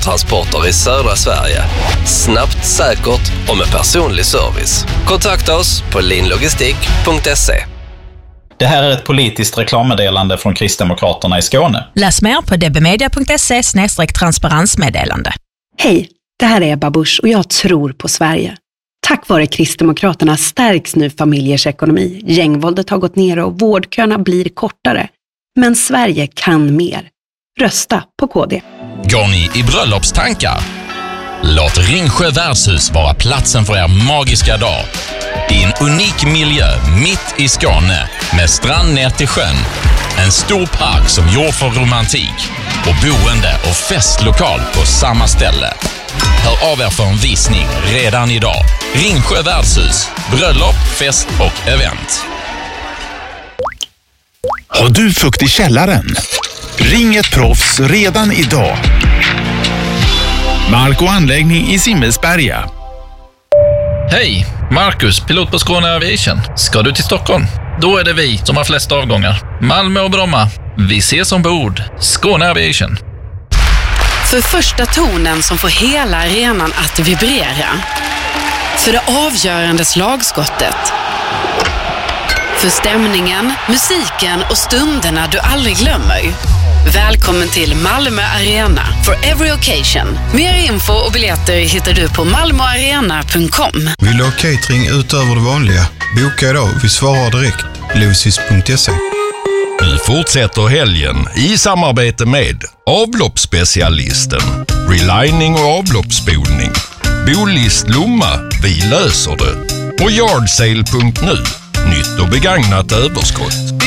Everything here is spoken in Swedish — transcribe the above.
transporter i södra Sverige. Snabbt, säkert och med personlig service. Kontakta oss på linlogistik.se. Det här är ett politiskt reklammeddelande från Kristdemokraterna i Skåne. Läs mer på dbmedia.se/transparensmeddelande. Hej, det här är Ebba Busch och jag tror på Sverige. Tack vare Kristdemokraterna stärks nu familjers ekonomi. Gängvåldet har gått ner och vårdköerna blir kortare. Men Sverige kan mer. Rösta på KD. Går ni i bröllopstankar? Låt Ringsjö värdshus vara platsen för er magiska dag. I en unik miljö mitt i Skåne med strand ner till sjön. En stor park som gjord för romantik och boende och festlokal på samma ställe. Hör av er för en visning redan idag. Ringsjö värdshus, bröllop, fest och event. Har du fukt i källaren? Ring ett proffs redan idag. Mark och anläggning i Simmelsberga. Hej, Marcus, pilot på Skåne Aviation. Ska du till Stockholm? Då är det vi som har flest avgångar. Malmö och Bromma. Vi ses ombord. Skåne Aviation. För första tonen som får hela arenan att vibrera. För det avgörande slagskottet. För stämningen, musiken och stunderna du aldrig glömmer. Välkommen till Malmö Arena for every occasion. Mer info och biljetter hittar du på malmoarena.com. Vill du ha catering utöver det vanliga? Boka idag, vi svarar direkt. Lucis.se. Vi fortsätter helgen i samarbete med avloppsspecialisten, relining och avloppsspolning, Bolist Lomma, vi löser det, och Yardsale.nu, nytt och begagnat överskott.